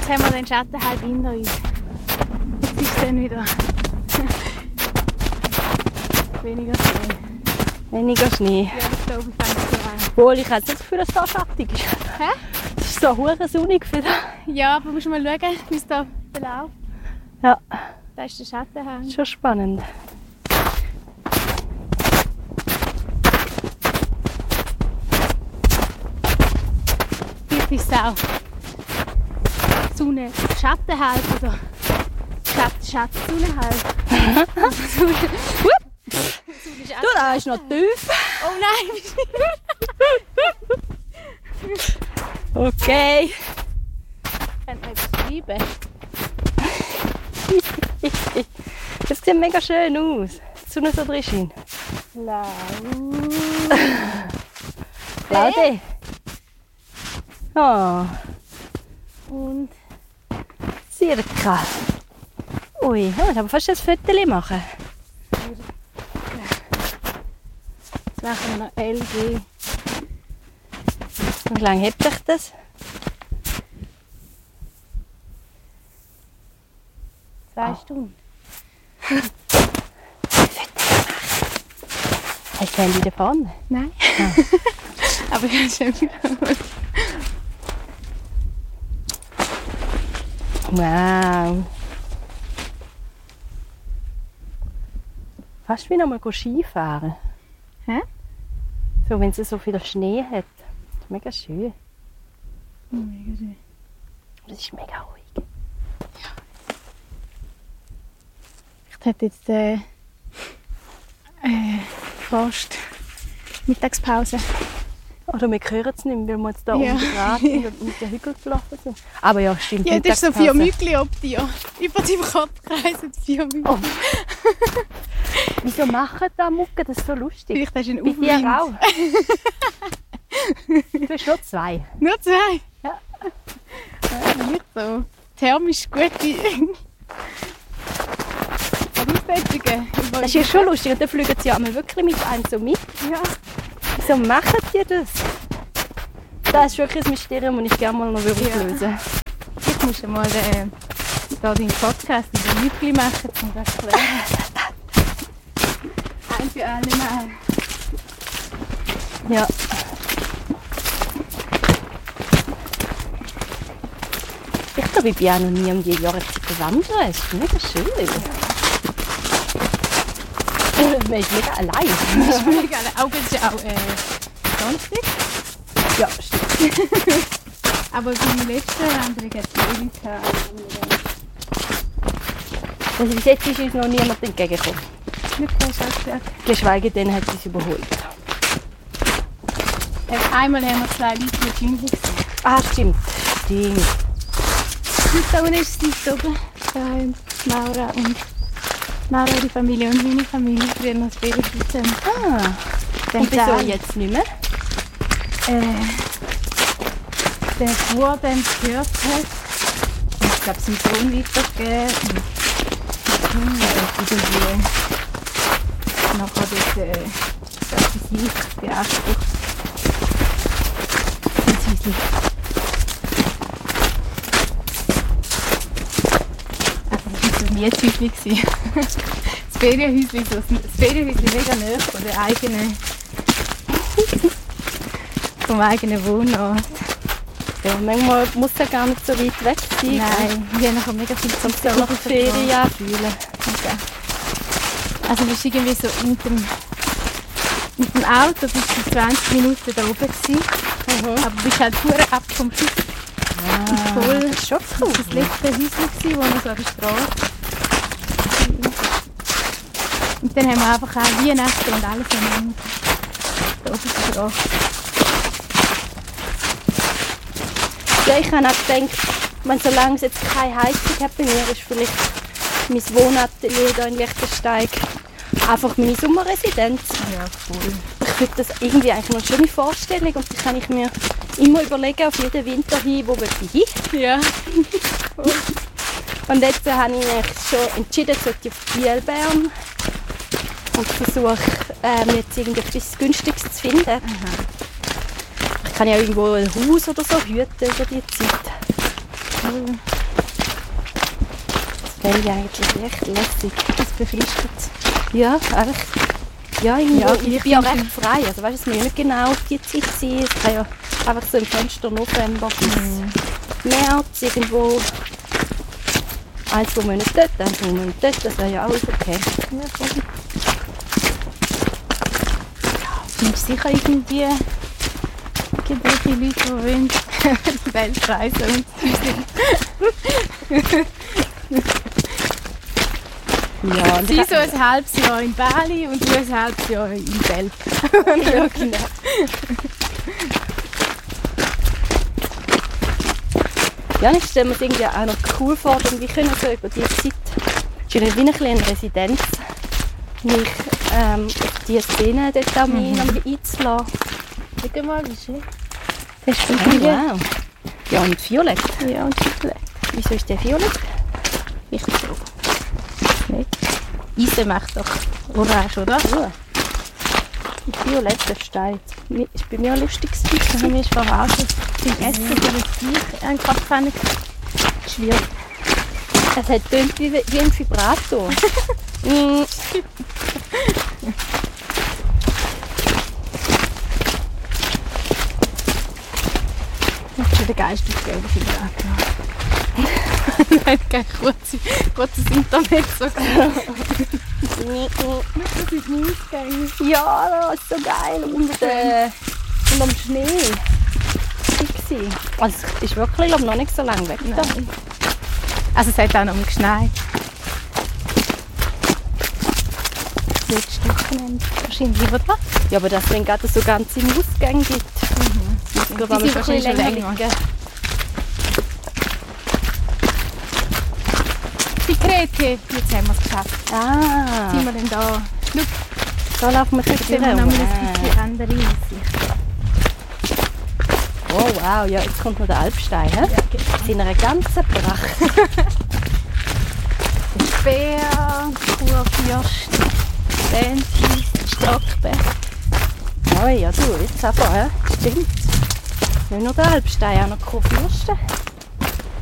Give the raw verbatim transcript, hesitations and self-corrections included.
Jetzt haben wir den Schatten halb hinter uns. Jetzt ist es dann wieder weniger Schnee. Weniger Schnee. Ja, das da oben fängt so an. Obwohl, ich habe nicht das Gefühl, dass es da schattig ist. Hä? Es ist so hure sonnig für da. Ja, aber musst du mal schauen, wie es da verläuft. Ja, Da ist der Schattenhang. schon spannend. Vielleicht ist es auch Sonne, Schatten halb oder Schatten, Schatten, Sonne halb. Sonne. Du, da ist noch tief. Oh nein! Okay. Könnte man beschreiben. Das sieht mega schön aus. Die Sonne so drin scheint. Blau. Laude. Oh, Und circa. Ui, ich muss aber fast ein Foto machen. jetzt machen wir noch L G. Wie lange hebt sich das? Zwei Oh. Stunden. Hast du Handy da vorne? Nein. Aber ich habe schon wieder. Wow. Fast wie noch mal Skifahren. Hä? So, wenn es so viel Schnee hat. Das ist mega schön. Oh, mega schön. Das ist mega ruhig. Ich hätte jetzt äh, äh, fast Mittagspause. Oder wir hören es nicht mehr, weil wir jetzt da Ja. um den Rad und um den Hügel gelaufen sind. Aber ja, stimmt. Ja, das ist so vier Mittagspause. Mügel ob dir. Über deinem Kopf kreisen vier Mügel. Oh. Wieso machen da Mucke? Das ist so lustig. Vielleicht hast du einen Bei dir Aufwind. auch. Du hast nur zwei. Nur zwei? Ja. Ja, nicht so. Thermisch gute Voraussetzungen. Das ist ja schon lustig. Und dann fliegen sie ja einmal wirklich mit einem so mit. Ja. Wieso machen die das? Das ist wirklich ein Mysterium, das ich gerne mal noch Ja. auflösen würde. Jetzt musst du mal äh, da deinen Podcast über Mügel machen, um das zu erklären. Ein für alle Mal. Ja. Ich glaube, ich bin auch noch nie um die Jahreszeit wandern. Es ist mega schön. Man ist mega allein. Das ist mega geil. Auch es ist auch äh, Samstag. Ja, stimmt. Aber beim letzten Wanderung hat es eh Leute gehabt. Also bis jetzt ist uns noch niemand entgegengekommen. Nicht kein Schatz. Geschweige denn hat sie es überholt. Einmal haben wir zwei Leute mit Jingle gesehen. Ah, stimmt. Stimmt. Und da unten ist es oben. Da haben Maura und Maura, die Familie und meine Familie früher noch das Baby zusammen. Ah. Und wieso jetzt nicht mehr? Äh, der Bauer dann gehört hat, und ich glaube, seinen Sohn weitergegeben und die Kinder und irgendwie nachher das, äh, das für sich beansprucht. Das Häuschen. Also das war so ein Miethäuschen. Das Ferienhäuschen, so, das Ferienhäuschen mega nahe von der eigenen vom eigenen Wohnort. Ja, manchmal muss er gar nicht so weit weg sein. Nein, wir haben nachher mega viel zum Sonst auch noch die Ferien fühlen. Okay. Also wir waren irgendwie so mit dem, mit dem Auto bis zu zwanzig Minuten da oben gewesen. Mhm. Aber du bist halt pur ab vom Schiff. Ah, Voll. das ist schon cool. Das letzte Häuschen gewesen, wo wir so an der Straße. Und dann haben wir einfach auch Weihnachten und alles miteinander. Da oben auf der Straße. Ja, ich habe auch gedacht, wenn solange es jetzt keine Heizung hat bei mir, ist vielleicht mein Wohnatelier hier in Liechtenstein einfach meine Sommerresidenz. Ja, voll. Ich finde das irgendwie eigentlich eine schöne Vorstellung und die kann ich mir immer überlegen, auf jeden Winter hin, wo will ich hin. Ja. Und jetzt habe ich mich schon entschieden, sollte ich auf Biel-Bern und versuche äh, mir jetzt irgendetwas Günstiges zu finden. Aha. Ich kann ja irgendwo ein Haus oder so hüten über die Zeit. Cool. Fände ich eigentlich echt lässig. Das befristet. Ja, einfach. Ja, ich, Ja, ich ich bin ja finde- recht frei. Also weißt, es muss ja nicht genau auf die Zeit sein. Es kann ja einfach so im Fenster November bis März irgendwo. Ein, zwei Monate dort, ein, zwei Monate dort. Das wäre ja alles okay. Ja, voll. Es gibt sicher irgendwie irgendwelche Leute, die wollen die Welt reisen und Ja, und sie ich- so ein halbes Jahr in Bali und du ein halbes Jahr in Belp. ja, genau. Ja, ich stelle mir es irgendwie auch noch cool vor, denn wir können so über die Zeit, es ist ja wie eine kleine Residenz, mich ähm, auf diese Szene dort auch mhm. einzulassen. Schau mal, wie schön. Das ist Oh, Familie. wow. Ja, und violett. Ja, und Schokolade. Wieso ist der violett? Ich so. Nicht. Eisen macht doch orange, oder? Ja. Ein violetter Stein. Ist bei mir ein lustiges Bild. Das haben wir schon verraten. Beim Essen für das Viech einen Kopfpfanne schwierig. Es hat tönt wie, wie ein Vibrator. Mm. Das ist schon der Geist aufgegeben, ist wieder Nein, kein kurzes, kurzes Internet sogar. Nicht, dass ich nicht ausgehe. Ja, das ist so geil. Und, äh, und am Schnee. War also, es ist wirklich glaub, noch nicht so lange weg. Da. Nein. Also es hat auch noch mal geschneit. Letztes Wochenende wahrscheinlich, oder? Ja, aber dass es dann gerade so ganze Ausgänge gibt. Mhm. Das Die geht sind schon wahrscheinlich länger länger. liegen. Die Grete, jetzt haben wir es geschafft. Ah, Sind wir denn da? Schau, da laufen wir jetzt durch. sehen wir noch mal ein bisschen andere Aussicht. Oh wow, ja, jetzt kommt noch der Alpstein. He? Ja, genau. In einer ganzen Pracht. Bär, Kurfürst, Bänti, Stockberg. Oh ja, du, jetzt aber, he? Stimmt. Nicht nur der Alpstein, auch noch Kurfürsten.